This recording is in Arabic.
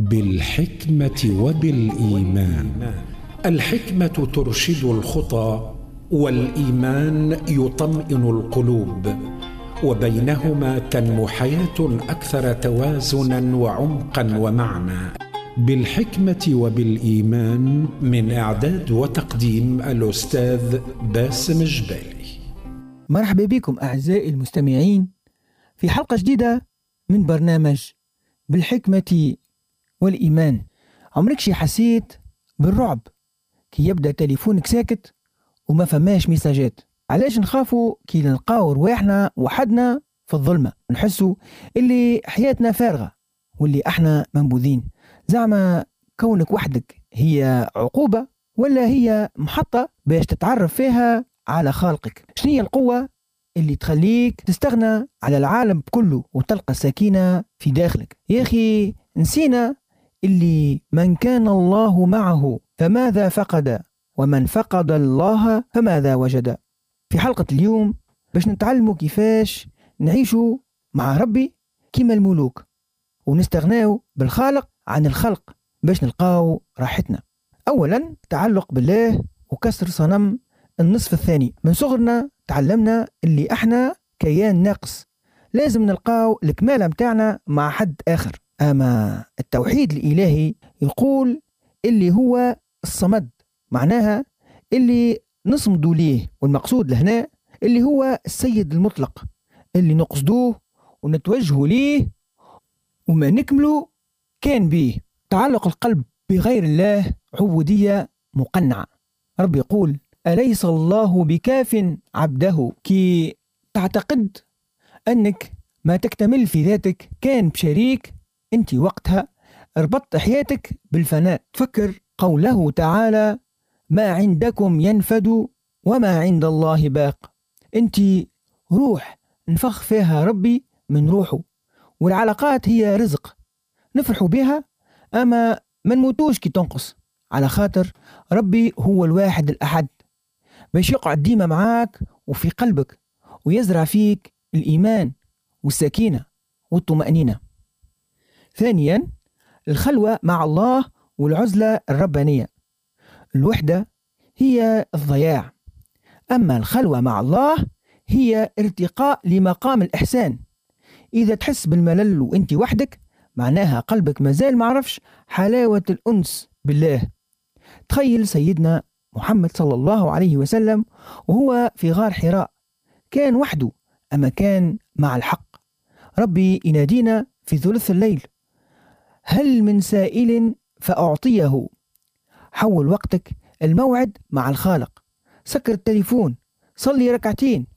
بالحكمة وبالإيمان. الحكمة ترشد الخطى، والإيمان يطمئن القلوب، وبينهما تنمو حياة أكثر توازنا وعمقا ومعنى. بالحكمة وبالإيمان، من إعداد وتقديم الأستاذ باسم جبالي. مرحبا بكم أعزائي المستمعين في حلقة جديدة من برنامج بالحكمة والإيمان. عمرك شي حسيت بالرعب كي يبدأ تليفونك ساكت وما فماش مساجات؟ علاش نخافوا كي نلقاو رواحنا وحدنا في الظلمة، نحسوا اللي حياتنا فارغة واللي احنا منبوذين؟ زعما كونك وحدك هي عقوبة ولا هي محطة باش تتعرف فيها على خالقك؟ شنية القوة اللي تخليك تستغنى على العالم كله وتلقى السكينة في داخلك؟ يا أخي نسينا اللي من كان الله معه فماذا فقد، ومن فقد الله فماذا وجد. في حلقة اليوم باش نتعلموا كيفاش نعيشوا مع ربي كما الملوك، ونستغناو بالخالق عن الخلق باش نلقاو راحتنا. أولا تعلق بالله وكسر صنم النصف الثاني. من صغرنا تعلمنا اللي احنا كيان ناقص، لازم نلقاو الكمالة متاعنا مع حد آخر. أما التوحيد الإلهي يقول اللي هو الصمد، معناها اللي نصمدوا ليه، والمقصود لهنا اللي هو السيد المطلق اللي نقصدوه ونتوجهوا ليه وما نكملوا كان بيه. تعلق القلب بغير الله عبودية مقنعة. رب يقول أليس الله بكاف عبده؟ كي تعتقد أنك ما تكتمل في ذاتك كان بشريك، أنت وقتها ربطت حياتك بالفناء. تفكر قوله تعالى ما عندكم ينفد وما عند الله باق. أنت روح نفخ فيها ربي من روحه، والعلاقات هي رزق نفرحوا بها، أما ما نموتوش كي تنقص، على خاطر ربي هو الواحد الأحد باش يقعد ديما معاك وفي قلبك ويزرع فيك الإيمان والسكينة والطمأنينة. ثانيا الخلوة مع الله والعزلة الربانية. الوحدة هي الضياع، أما الخلوة مع الله هي ارتقاء لمقام الإحسان. إذا تحس بالملل وإنت وحدك معناها قلبك مازال معرفش حلاوة الأنس بالله. تخيل سيدنا محمد صلى الله عليه وسلم وهو في غار حراء، كان وحده أما كان مع الحق. ربي ينادينا في ثلث الليل هل من سائل فأعطيه. حول وقتك الموعد مع الخالق، سكر التليفون، صلي ركعتين،